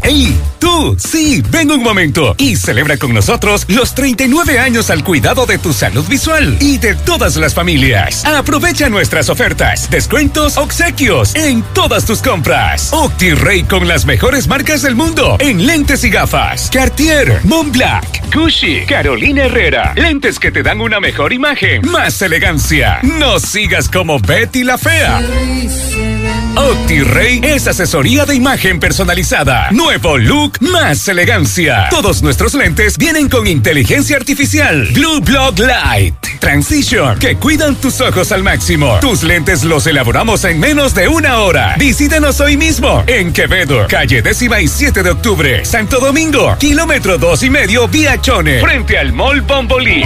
¡Ey! ¡Tú! Sí, ven un momento y celebra con nosotros los 39 años al cuidado de tu salud visual y de todas las familias. Aprovecha nuestras ofertas, descuentos, obsequios en todas tus compras. OptiRay con las mejores marcas del mundo en lentes y gafas. Cartier, Montblanc, Gucci, Carolina Herrera. Lentes que te dan una mejor imagen, más elegancia. No sigas como Betty la Fea. OptiRay es asesoría de imagen personalizada. Nuevo look, más elegancia. Todos nuestros lentes vienen con inteligencia artificial. Blue Block Light Transition, que cuidan tus ojos al máximo. Tus lentes los elaboramos en menos de 1 hora. Visítanos hoy mismo en Quevedo, calle 17 de octubre, Santo Domingo, kilómetro 2,5 vía Chone, frente al Mall Bombolí.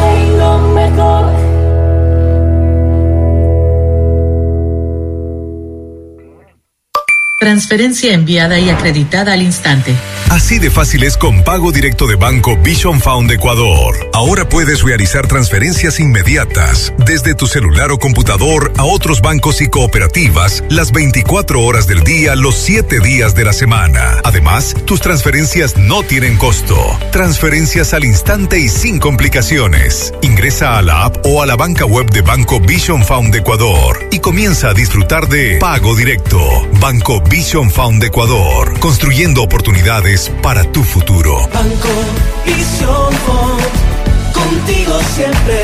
Transferencia enviada y acreditada al instante. Así de fácil es con pago directo de Banco Vision Fund Ecuador. Ahora puedes realizar transferencias inmediatas desde tu celular o computador a otros bancos y cooperativas las 24 horas del día, los 7 días de la semana. Además, tus transferencias no tienen costo. Transferencias al instante y sin complicaciones. Ingresa a la app o a la banca web de Banco Vision Fund Ecuador y comienza a disfrutar de pago directo. Banco Vision Fund Ecuador, construyendo oportunidades para tu futuro. Banco Vision Fund, contigo siempre.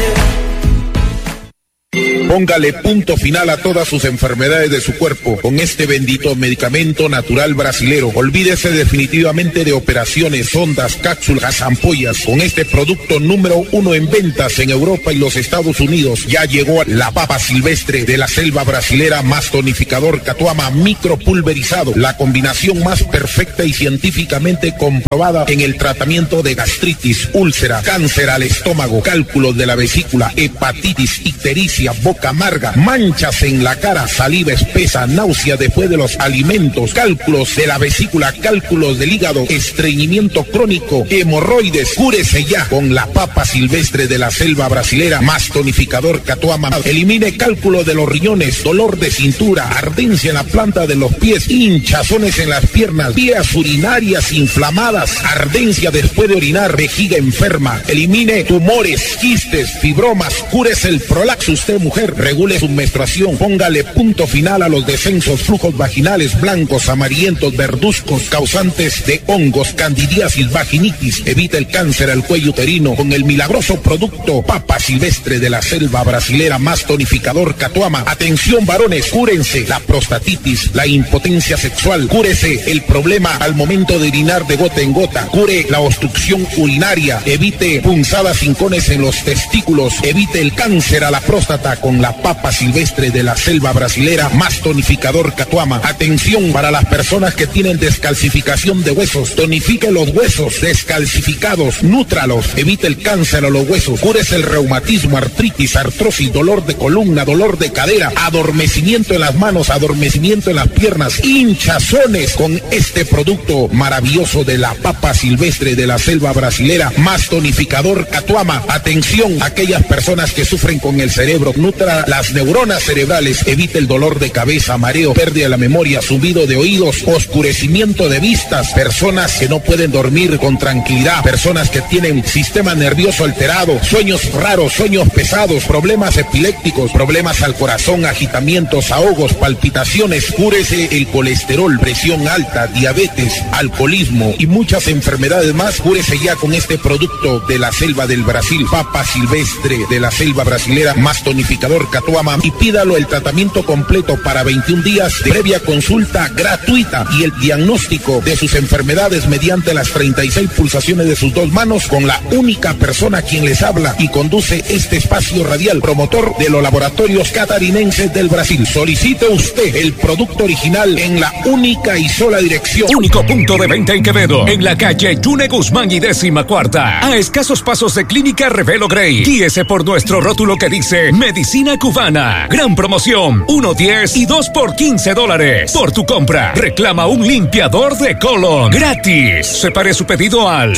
Póngale punto final a todas sus enfermedades de su cuerpo con este bendito medicamento natural brasilero. Olvídese definitivamente de operaciones, sondas, cápsulas, ampollas. Con este producto número 1 en ventas en Europa y los Estados Unidos, ya llegó la papa silvestre de la selva brasilera más tonificador Catuama micropulverizado. La combinación más perfecta y científicamente comprobada en el tratamiento de gastritis, úlcera, cáncer al estómago, cálculos de la vesícula, hepatitis, ictericia, boca amarga, manchas en la cara, saliva espesa, náusea después de los alimentos, cálculos de la vesícula, cálculos del hígado, estreñimiento crónico, hemorroides. Cúrese ya con la papa silvestre de la selva brasilera más tonificador Catuama. Elimine cálculo de los riñones, dolor de cintura, ardencia en la planta de los pies, hinchazones en las piernas, vías urinarias inflamadas, ardencia después de orinar, vejiga enferma. Elimine tumores, quistes, fibromas. Cúrese el prolax usted, mujer, regule su menstruación, póngale punto final a los descensos, flujos vaginales blancos, amarillentos, verduzcos, causantes de hongos, candidiasis, vaginitis. Evita el cáncer al cuello uterino con el milagroso producto papa silvestre de la selva brasilera más tonificador Catuama. Atención varones, cúrense la prostatitis, la impotencia sexual, cúrese el problema al momento de orinar de gota en gota, cure la obstrucción urinaria, evite punzadas, hincones en los testículos, evite el cáncer a la próstata con la papa silvestre de la selva brasilera más tonificador Catuama. Atención para las personas que tienen descalcificación de huesos, tonifique los huesos descalcificados, nútralos, evite el cáncer a los huesos, cúrese el reumatismo, artritis, artrosis, dolor de columna, dolor de cadera, adormecimiento en las manos, adormecimiento en las piernas, hinchazones con este producto maravilloso de la papa silvestre de la selva brasilera más tonificador Catuama. Atención a aquellas personas que sufren con el cerebro, nutra las neuronas cerebrales, evite el dolor de cabeza, mareo, pérdida de la memoria, zumbido de oídos, oscurecimiento de vistas, personas que no pueden dormir con tranquilidad, personas que tienen sistema nervioso alterado, sueños raros, sueños pesados, problemas epilépticos, problemas al corazón, agitamientos, ahogos, palpitaciones. Cúrese el colesterol, presión alta, diabetes, alcoholismo y muchas enfermedades más. Cúrese ya con este producto de la selva del Brasil, papa silvestre de la selva brasilera más tonificador Catuama, y pídalo el tratamiento completo para 21 días de previa consulta gratuita y el diagnóstico de sus enfermedades mediante las 36 pulsaciones de sus 2 manos con la única persona quien les habla y conduce este espacio radial, promotor de los laboratorios catarinenses del Brasil. Solicite usted el producto original en la única y sola dirección. Único punto de venta en Quevedo, en la calle Yune Guzmán y 14ª, a escasos pasos de Clínica Revelo Grey. Guíese por nuestro rótulo que dice Medicina Cubana. Gran promoción, 1/10 y 2 por $15. Por tu compra, reclama un limpiador de colon gratis. Separe su pedido al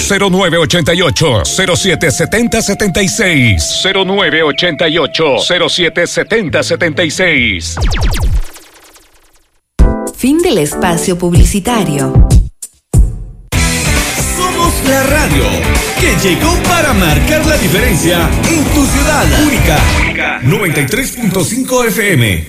0988-077076. 0988-077076. Fin del espacio publicitario. Radio, que llegó para marcar la diferencia en tu ciudad. Única 93.5 FM.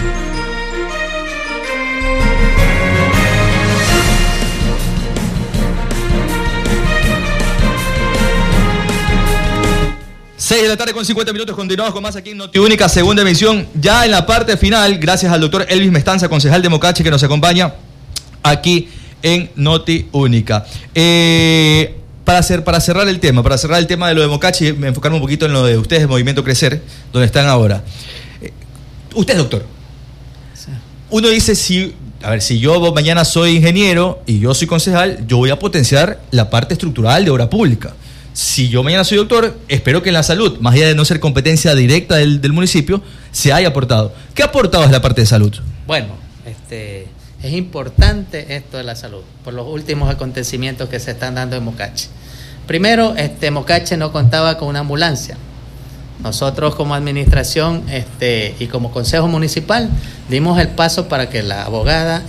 De la tarde con 50 minutos, continuamos con más aquí en Notiúnica, segunda emisión, ya en la parte final, gracias al doctor Elvis Mestanza, concejal de Mocache, que nos acompaña aquí en Notiúnica. Para cerrar el tema de lo de Mocache, enfocarme un poquito en lo de ustedes, Movimiento Crecer, donde están ahora. Usted es doctor. Sí. Uno dice, si yo mañana soy ingeniero y yo soy concejal, yo voy a potenciar la parte estructural de obra pública. Si yo mañana soy doctor, espero que en la salud, más allá de no ser competencia directa del municipio, se haya aportado. ¿Qué ha aportado la parte de salud? Bueno, es importante esto de la salud, por los últimos acontecimientos que se están dando en Mocache. Primero, Mocache no contaba con una ambulancia. Nosotros como administración y como consejo municipal dimos el paso para que la abogada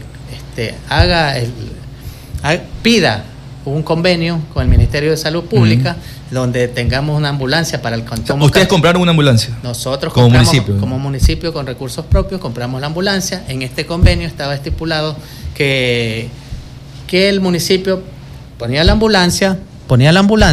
pida un convenio con el Ministerio de Salud Pública, donde tengamos una ambulancia para el cantón. ¿Ustedes compraron una ambulancia? Nosotros compramos, como municipio con recursos propios, compramos la ambulancia. En este convenio estaba estipulado que el municipio ponía la ambulancia, ponía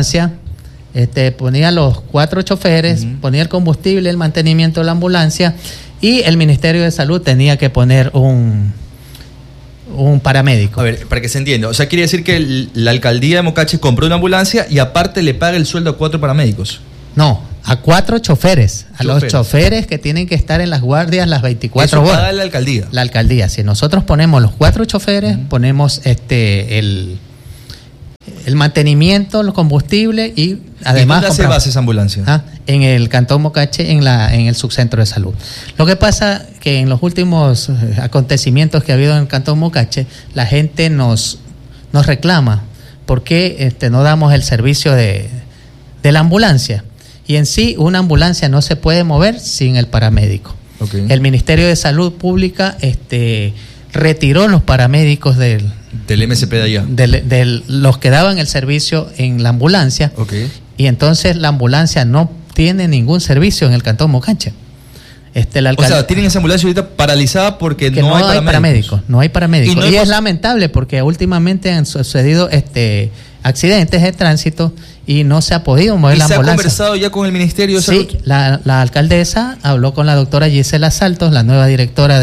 los 4 choferes, ponía el combustible, el mantenimiento de la ambulancia, y el Ministerio de Salud tenía que poner un paramédico. A ver, para que se entienda, o sea, quiere decir que la alcaldía de Mocache compró una ambulancia y aparte le paga el sueldo a 4 paramédicos. No, a 4 choferes, los choferes que tienen que estar en las guardias las 24 horas. ¿Eso paga la alcaldía? La alcaldía, si nosotros ponemos los 4 choferes, ponemos el mantenimiento, el combustible y además... ¿Y dónde se basa esa ambulancia? En el Cantón Mocache, en el subcentro de salud. Lo que pasa que en los últimos acontecimientos que ha habido en el Cantón Mocache, la gente nos reclama por qué no damos el servicio de la ambulancia. Y en sí, una ambulancia no se puede mover sin el paramédico. Okay. El Ministerio de Salud Pública retiró los paramédicos del MSP de allá. De los que daban el servicio en la ambulancia. Okay. Y entonces la ambulancia no tiene ningún servicio en el Cantón Mocache. O sea, tienen esa ambulancia ahorita paralizada porque no hay paramédicos. No hay paramédicos. Y es lamentable porque últimamente han sucedido accidentes de tránsito y no se ha podido mover la ambulancia. ¿Se ha conversado ya con el Ministerio de Salud? Sí, la alcaldesa habló con la doctora Gisela Saltos, la nueva directora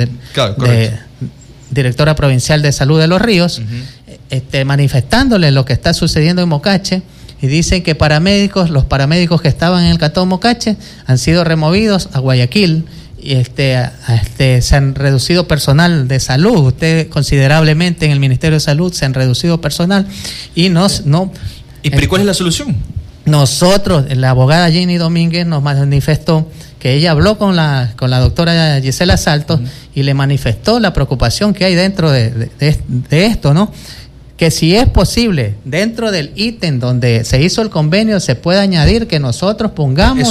directora provincial de Salud de Los Ríos, manifestándole lo que está sucediendo en Mocache, y dicen que los paramédicos que estaban en el Cantón Mocache han sido removidos a Guayaquil y se han reducido personal de salud, considerablemente en el Ministerio de Salud se han reducido personal y ¿Y cuál es la solución? Nosotros, la abogada Jenny Domínguez nos manifestó que ella habló con la doctora Gisela Saltos y le manifestó la preocupación que hay dentro de esto, ¿no? Que si es posible, dentro del ítem donde se hizo el convenio, se puede añadir que nosotros pongamos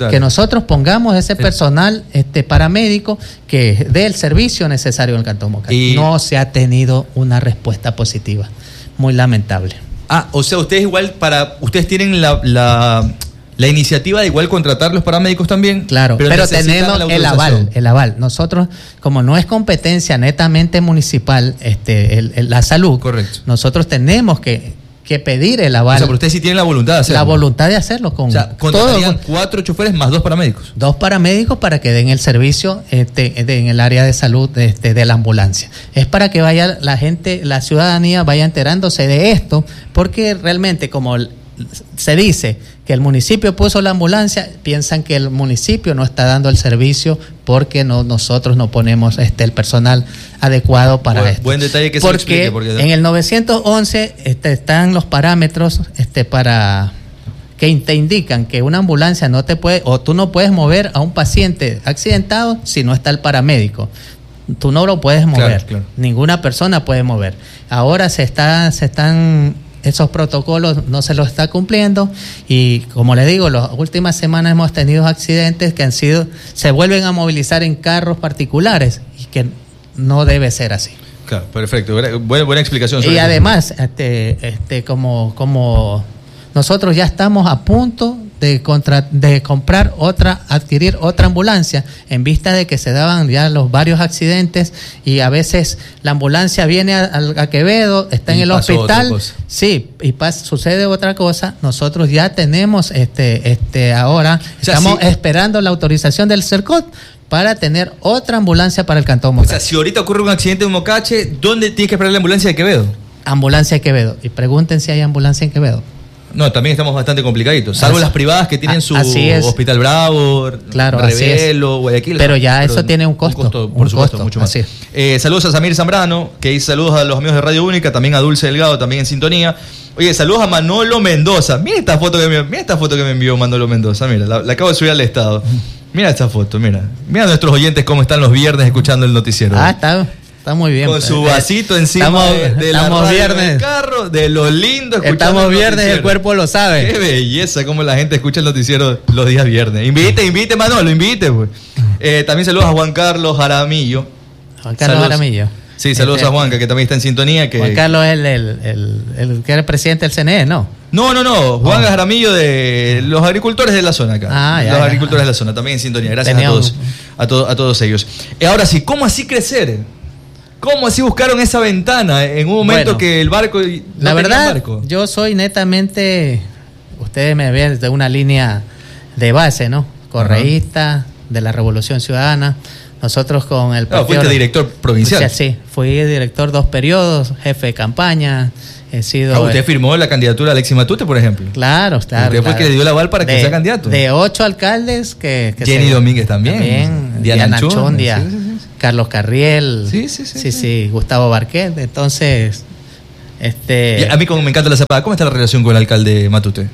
ese personal paramédico que dé el servicio necesario en el Cantón Mocache. No se ha tenido una respuesta positiva. Muy lamentable. O sea, ustedes tienen la iniciativa de igual contratar los paramédicos también. Claro, pero tenemos el aval. Nosotros, como no es competencia netamente municipal, la salud, correcto, nosotros tenemos que pedir el aval. O sea, pero ustedes sí tienen la voluntad de hacerlo. La voluntad de hacerlo contratarían 4 choferes más 2 paramédicos. 2 paramédicos para que den el servicio en el área de salud de la ambulancia. Es para que vaya la ciudadanía vaya enterándose de esto, porque realmente como se dice que el municipio puso la ambulancia, piensan que el municipio no está dando el servicio porque nosotros no ponemos el personal adecuado para esto. Buen detalle que se explique. Porque en el 911 están los parámetros para que te indican que una ambulancia no te puede, o tú no puedes mover a un paciente accidentado si no está el paramédico. Tú no lo puedes mover. Claro. Ninguna persona puede mover. Ahora esos protocolos no se los está cumpliendo y, como le digo, las últimas semanas hemos tenido accidentes que se vuelven a movilizar en carros particulares y que no debe ser así. Claro, perfecto. Buena explicación. Y además, como nosotros ya estamos a punto de adquirir otra ambulancia, en vista de que se daban ya los varios accidentes y a veces la ambulancia viene a Quevedo, está en el hospital, sí, y sucede otra cosa. Nosotros ya tenemos ahora, estamos esperando la autorización del CERCOT para tener otra ambulancia para el Cantón Mocache. O sea, si ahorita ocurre un accidente en Mocache, ¿dónde tiene que esperar la ambulancia de Quevedo? Ambulancia de Quevedo. Y pregunten si hay ambulancia en Quevedo. No, también estamos bastante complicaditos. Salvo las privadas que tienen su Hospital Bravo, claro, Revelo, Guayaquil. Pero ya eso tiene un costo. Por supuesto, mucho más. Saludos a Samir Zambrano, que dice saludos a los amigos de Radio Única, también a Dulce Delgado, también en sintonía. Oye, saludos a Manolo Mendoza. Mira esta foto que me envió Manolo Mendoza. Mira, la acabo de subir al estado. Mira esta foto, mira. Mira a nuestros oyentes cómo están los viernes escuchando el noticiero. Está muy bien. Con su vasito encima de la radio del carro, de lo lindo. Estamos viernes, el cuerpo lo sabe. Qué belleza cómo la gente escucha el noticiero los días viernes. Invite Manolo, invite. Pues. También saludos a Juan Carlos Jaramillo. Jaramillo. Sí, saludos a Juanca, que también está en sintonía. Juan Carlos es el que era el presidente del CNE, ¿no? No. Juan Jaramillo de los agricultores de la zona acá. Agricultores de la zona, también en sintonía. Gracias a todos ellos. Ahora sí, ¿cómo así crecer? ¿Cómo así buscaron esa ventana en un momento que el barco... La verdad, yo soy netamente, ustedes me ven de una línea de base, ¿no? Correísta, de la Revolución Ciudadana. Nosotros con el partido... fuiste director provincial. Sí, fui director 2 periodos, jefe de campaña. He sido... ¿Usted firmó la candidatura de Alexis Matute, por ejemplo? Claro. Usted fue el que le dio el aval para que sea candidato. De 8 alcaldes que Jenny Domínguez también. Diana Chondia. Carlos Carriel, sí, Gustavo Barquet. Entonces, Y a mí me encanta la zapada. ¿Cómo está la relación con el alcalde Matute?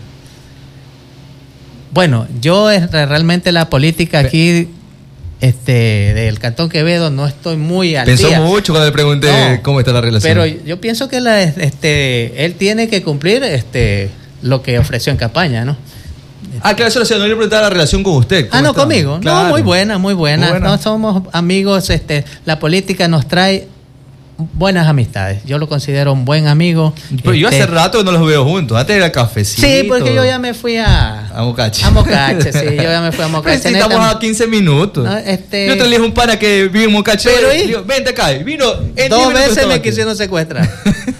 Bueno, yo realmente la política aquí del Cantón Quevedo no estoy muy al día. Pensó mucho cuando le pregunté cómo está la relación. Pero yo pienso que él tiene que cumplir lo que ofreció en campaña, ¿no? Claro, eso no le preguntaba la relación con usted. No, conmigo. Claro. No, muy buena. No somos amigos, la política nos trae buenas amistades. Yo lo considero un buen amigo. Pero yo hace rato que no los veo juntos. Antes era cafecito. Sí, porque yo ya me fui a Mocache. A Mocache, sí. Yo ya me fui a Mocache. Pero estamos a 15 minutos. No, Yo te le dije un pana que vive en Mocache. Pero digo, vente acá. Vino. 2 veces me quisieron secuestrar.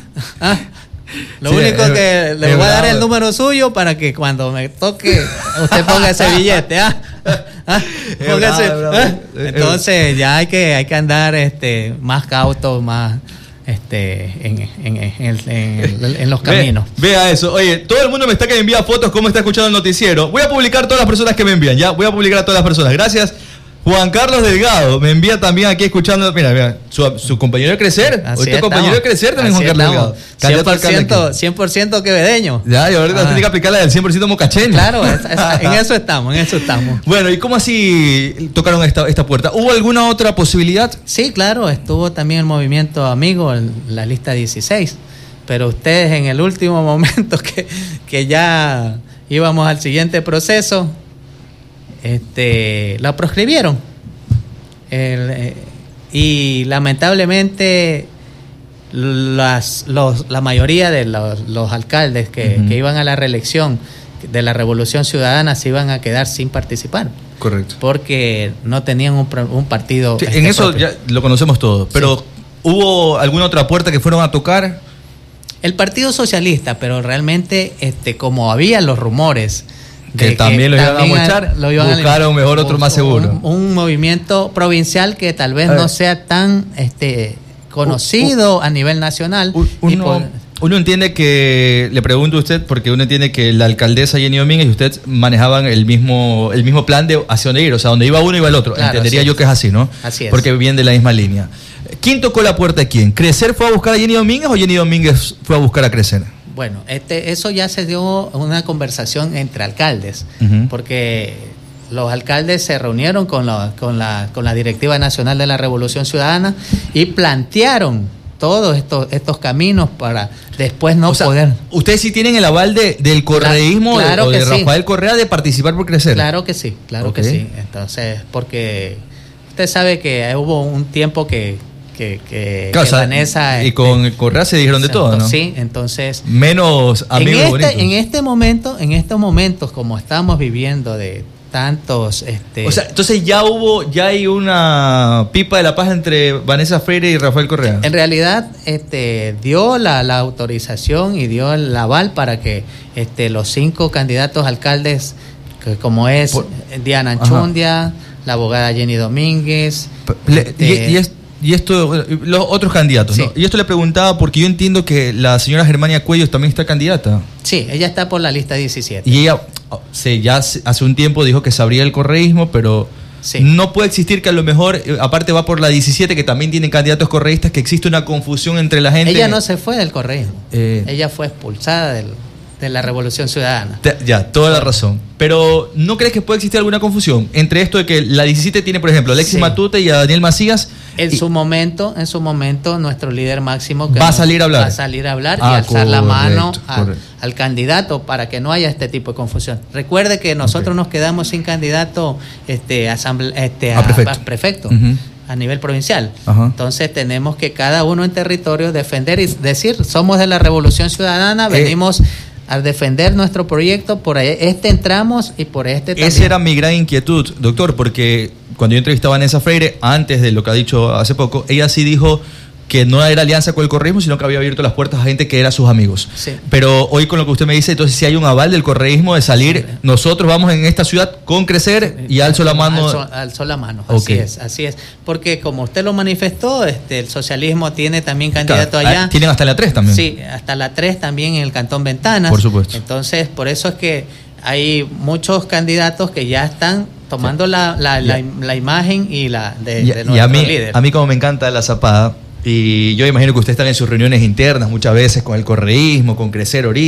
Lo único que le voy a dar el número suyo para que cuando me toque usted ponga ese billete. Entonces ya hay que andar más cauto, más en los caminos. Vea eso. Oye, todo el mundo me está que me envía fotos cómo está escuchando el noticiero. Voy a publicar todas las personas que me envían. Ya voy a publicar a todas las personas. Gracias. Juan Carlos Delgado me envía también aquí escuchando. Mira, su compañero de crecer. Usted compañero de crecer también, Juan Carlos Delgado. 100% quevedeño. Ya, y ahorita tiene que aplicar la del 100% mocacheño. Claro, en eso estamos. Bueno, ¿y cómo así tocaron esta puerta? ¿Hubo alguna otra posibilidad? Sí, claro, estuvo también el movimiento Amigo en la lista 16. Pero ustedes en el último momento que ya íbamos al siguiente proceso, la proscribieron y lamentablemente la mayoría de los alcaldes que iban a la reelección de la Revolución Ciudadana se iban a quedar sin participar. Correcto. Porque no tenían un partido. Sí, en eso propio. Ya lo conocemos todos, pero sí. ¿Hubo alguna otra puerta que fueron a tocar? El Partido Socialista, pero realmente como había los rumores que también lo iban a mochar, buscaron mejor otro más seguro. Un movimiento provincial que tal vez no sea tan conocido a nivel nacional. Uno entiende que, le pregunto a usted, porque uno entiende que la alcaldesa Jenny Domínguez y usted manejaban el mismo plan de hacia dónde ir, o sea, donde iba uno iba el otro. Claro, entendería yo que es así, ¿no? Así es. Porque vienen de la misma línea. ¿Quién tocó la puerta de quién? ¿Crecer fue a buscar a Jenny Domínguez o Jenny Domínguez fue a buscar a Crecer? Bueno, eso ya se dio una conversación entre alcaldes, porque los alcaldes se reunieron con la Directiva Nacional de la Revolución Ciudadana y plantearon todos estos caminos para después poder... ¿Ustedes sí tienen el aval del correísmo claro o de sí. Rafael Correa de participar por Crecer? Claro que sí, que sí. Entonces, porque usted sabe que hubo un tiempo que claro, Vanessa... y con Correa se dijeron de todo, ¿no? Sí, entonces... Menos amigos bonitos. En estos momentos, como estamos viviendo de tantos... O sea, entonces ya hay una pipa de la paz entre Vanessa Freire y Rafael Correa. En realidad, dio la autorización y dio el aval para que los 5 candidatos alcaldes, como es Diana Anchundia, la abogada Jenny Domínguez... Y esto, los otros candidatos, sí. ¿No? Y esto le preguntaba porque yo entiendo que la señora Germania Cuellos también está candidata. Sí, ella está por la lista 17. Y ella ya hace un tiempo dijo que sabría el correísmo, pero sí. No puede existir que a lo mejor, aparte va por la 17, que también tienen candidatos correístas, que existe una confusión entre la gente. Ella no se fue del correísmo, ella fue expulsada de la Revolución Ciudadana. Toda la razón. Pero ¿no crees que puede existir alguna confusión entre esto de que la 17 tiene, por ejemplo, a Alexis Matute y a Daniel Macías? En su momento, nuestro líder máximo va a salir a hablar. Va a salir a hablar y alzar la mano al candidato para que no haya este tipo de confusión. Recuerde que nosotros nos quedamos sin candidato a prefecto. A nivel provincial. Ajá. Entonces tenemos que cada uno en territorio defender y decir, somos de la Revolución Ciudadana, venimos a defender nuestro proyecto, por entramos y por también. Esa era mi gran inquietud, doctor, porque cuando yo entrevistaba a Vanessa Freire, antes de lo que ha dicho hace poco, ella sí dijo que no era alianza con el correísmo, sino que había abierto las puertas a gente que era sus amigos. Sí. Pero hoy con lo que usted me dice, entonces si hay un aval del correísmo de salir, sí. Nosotros vamos en esta ciudad con crecer y alzo la mano. Alzo la mano, okay. Así es. Porque como usted lo manifestó, el socialismo tiene también candidato allá. Tienen hasta la 3 también. Sí, hasta la 3 también en el Cantón Ventanas. Por supuesto. Entonces, por eso es que hay muchos candidatos que ya están tomando la imagen y de nuestro líder. A mí como me encanta la zapada, y yo imagino que ustedes están en sus reuniones internas muchas veces con el correísmo, con Crecer ahorita.